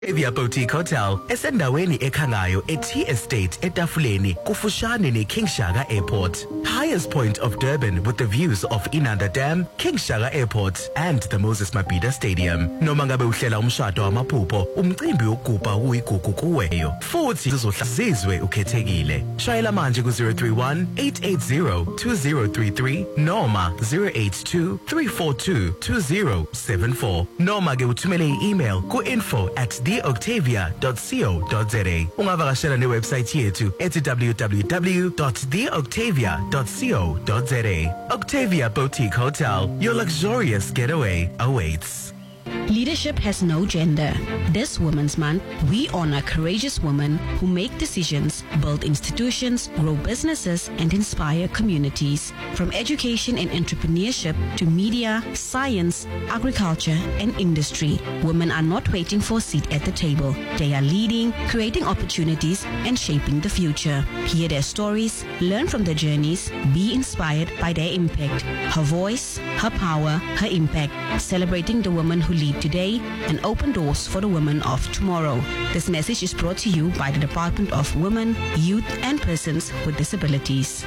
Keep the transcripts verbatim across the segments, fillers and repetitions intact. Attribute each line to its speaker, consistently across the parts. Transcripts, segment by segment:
Speaker 1: Octavia Boutique Hotel esendaweni ekhangayo eT Estate etafuleni kufushane neKing Shaka Airport. Highest point of Durban with the views of Inanda Dam, King Shaka Airport and the Moses Mabhida Stadium. Noma ngabe uhlela umshado wamaphupho, umcimbi wokugubha uyigugu kuweyo. Futhi sizohlazizwe ukhethekile. Shayela manje ku zero three one, eight eight zero, two zero three three noma zero eight two, three four two, two zero seven four. Noma ke uthumele i-email ku info at the octavia dot co dot za. Ungavakashela ne website yethu at w w w dot the octavia dot co dot za. Octavia Boutique Hotel, your luxurious getaway awaits.
Speaker 2: Leadership has no gender. This Women's Month, we honor courageous women who make decisions, build institutions, grow businesses, and inspire communities. From education and entrepreneurship to media, science, agriculture, and industry, women are not waiting for a seat at the table. They are leading, creating opportunities, and shaping the future. Hear their stories, learn from their journeys, be inspired by their impact. Her voice, her power, her impact, celebrating the women who lead today and open doors for the women of tomorrow. This message is brought to you by the Department of Women, Youth and Persons with Disabilities.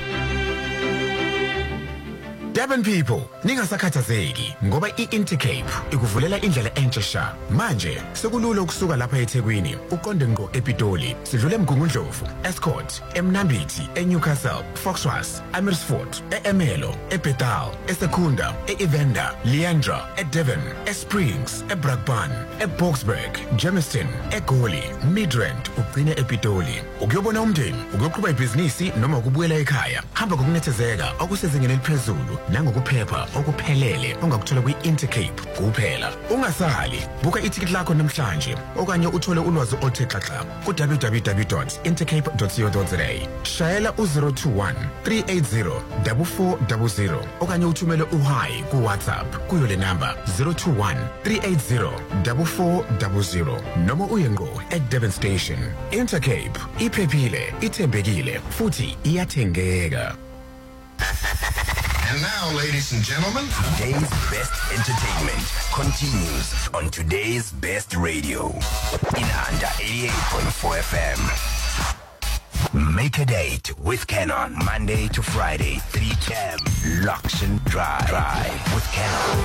Speaker 3: Durban people, ningasakhathazeki ngoba i-Intercape ikuvulela indlela entsha sha. Manje sekulula ukusuka lapha eThekwini uqonde ngqo ePitoli, sidlule eMgungundlovu, Escort, eMnambithi, eNewcastle, Foxwas, Amersfoort, eEmelo, eBethal, eSekunda, eEvenda, Leandra, eDevon, eSprings, eBrakpan, eBoksburg, Germiston, eGoli, Midrand, ugcine ePitoli. Ukuyobona umndeni, ukuyoqhuba ibhizinisi noma ukubuyela ekhaya, hamba ngokunethezeka okusezingeni eliphezulu nangokuphepha okuphelele ongakuthola kwi-Intercape kuphela. Ungasali, buka itikiti lakho namhlanje okanye uthole ulwazi oluthe xaxa ku w w w dot intercape dot co dot za. Shayela u zero two one, three eight zero, four four zero zero okanye uthumele uhayi ku WhatsApp kuyo le number zero two one, three eight zero, four four zero zero noma uye ngo at Devon Station. Intercape iphephile, ithembekile futhi iyathengeka.
Speaker 4: And now, ladies and gentlemen,
Speaker 5: today's best entertainment continues on today's best radio. Inanda eighty-eight point four F M. Make a date with Canon Monday to Friday, three p m Luxon Drive. Drive with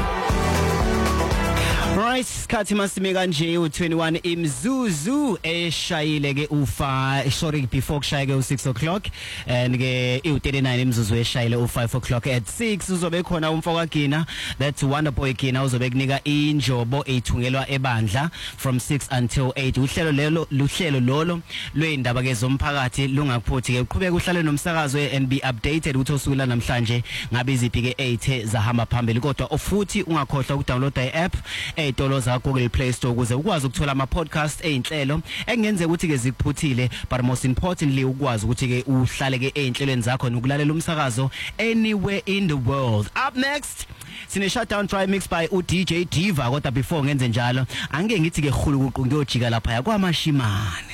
Speaker 5: Canon.
Speaker 6: Right, sikhathi masime kanje u twenty-one imzuzu eshayile ke ufa sorry before kushaya ke u six o'clock and ke u thirty-nine imzuzu eshayile u five o'clock at six uzobe khona umfoko Gina, that's Wonder Boy Gina, uzobe kunika injobo ethungelwa ebandla from six until eight. Uhlelo lelo luhlelo lolo lweindaba ke zomphakathi lungakuphothi ke uqhubeka uhlale nomsakazo and be updated ukuthi osukela namhlanje ngabe iziphi ke eight zahamba phambili, kodwa futhi ungakhohlwa ukudownloada i-app ey'tolo za Google Play Store ukuze ukwazi ukuthola ama-podcast ey'nhlelo engenzeka ukuthi ke zikuphuthile, but most importantly ukwazi ukuthi ke uhlale ke ey'nhlelweni zakho nokulalela umsakazo anywhere in the world. Up next sine shutdown try mix by u D J Diva, kodwa before ngenze njalo angeke ngithi ke khulukuqu ngiyojika lapha yakwamashimane.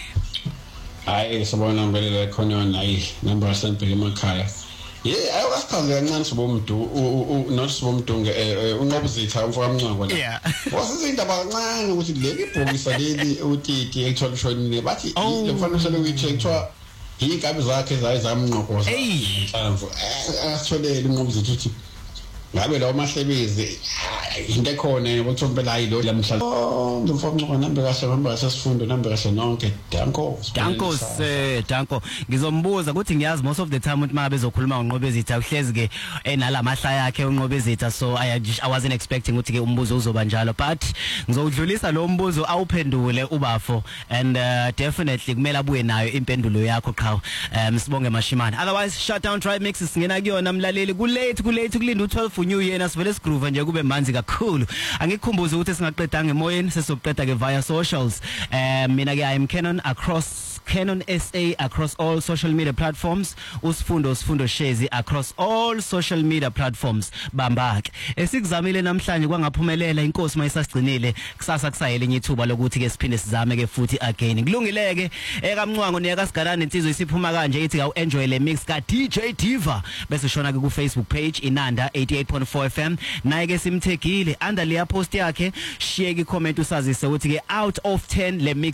Speaker 7: Hayi sabona mbelele khona hayi number sempeke emakhaya. Yeah, I was calling kancane sibomuntu nosibomuntu unqobuzitha umfoko amncwa la.
Speaker 6: Yeah.
Speaker 7: Wasizindaba kancane ukuthi leli ibhokisa leli utiti elithola shonile bathi lefana sele uyithekthwa ingabe zakhe zayi zamnqokoza. Inhlamvu asitholele unqobuzitha uthi ngabe lawo mahlebezi into ekhona ngokuthombela ayilo lamhla. Oh, umfoko amncwa nambe kahle hamba kasesifundo nambe kahle nonke. Danko.
Speaker 6: Danko se Danko. Ngizombuza ukuthi ngiyazi most of the time ukuthi mabe bezokhuluma ngoNqobezitha uhlezi ke enalamahlaya yakhe uNqobezitha, so I, I wasn't expecting ukuthi ke umbuzo uzoba njalo, but ngizodlulisa lo mbuzo awuphendule ubafo and uh, definitely kumele abuye nayo impendulo yakho qhawe. Um sibonge Mashimane. Otherwise shutdown try mix singena kuyona mlaleli ku late ku late kulinda u twelve new year nasivele sigroove nje kube manzi kakhulu. Angikhumbuza ukuthi singaqeda ngemoyeni sesokuqeda ke via socials. Um mina ke I am Canon across Canon S A across all social media platforms, usifundo usifundo Shezi across all social media platforms. Bambake esikuzamile namhlanje kwangaphumelela inkosi mayisasigcinile kusasa kusayele enye ithuba lokuthi ke siphinde sizame ke futhi again kulungileke ekamncwango niyaka sigalana insizwe isiphuma kanje ithi ka enjoy le mix ka D J Diva bese shona ke ku Facebook page Inanda eighty-eight point four F M naye ke simthegile under le post yakhe share ke comment usazise ukuthi ke out of ten le mix